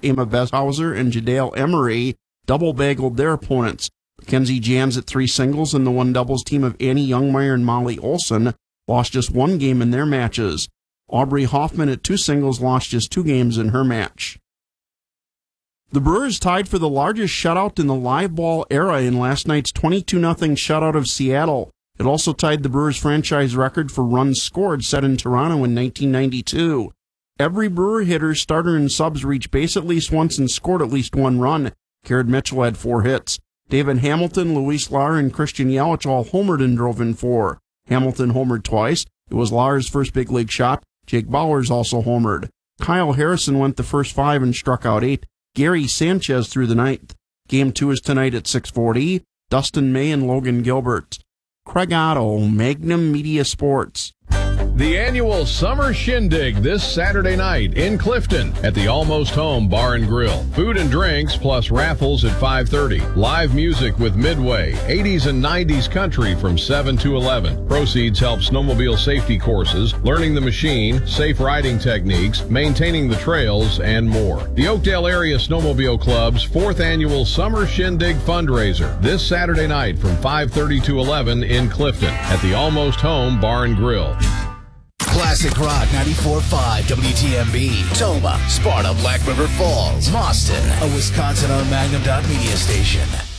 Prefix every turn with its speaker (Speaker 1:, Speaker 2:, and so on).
Speaker 1: Emma Bezhauser and Jadale Emery double-bageled their opponents. Mackenzie Jans at 3 singles and the 1 doubles team of Annie Youngmeyer and Molly Olson lost just 1 game in their matches. Aubrey Hoffman at 2 singles lost just 2 games in her match. The Brewers tied for the largest shutout in the live ball era in last night's 22-0 shutout of Seattle. It also tied the Brewers' franchise record for runs scored set in Toronto in 1992. Every Brewer hitter, starter, and subs reached base at least once and scored at least 1 run. Garrett Mitchell had 4 hits. David Hamilton, Luis Lar, and Christian Yelich all homered and drove in 4. Hamilton homered twice. It was Lar's first big league shot. Jake Bauers also homered. Kyle Harrison went the first 5 and struck out 8. Gary Sanchez through the 9th. Game 2 is tonight at 6:40. Dustin May and Logan Gilbert. Craig Otto, Magnum Media Sports.
Speaker 2: The annual Summer Shindig this Saturday night in Clifton at the Almost Home Bar and Grill. Food and drinks plus raffles at 5:30. Live music with Midway, 80s and 90s country from 7 to 11. Proceeds help snowmobile safety courses, learning the machine, safe riding techniques, maintaining the trails, and more. The Oakdale Area Snowmobile Club's 4th annual Summer Shindig fundraiser this Saturday night from 5:30 to 11 in Clifton at the Almost Home Bar and Grill.
Speaker 3: Classic Rock 94.5 WTMB, Toma, Sparta, Black River Falls, Boston, a Wisconsin-owned Magnum Media station.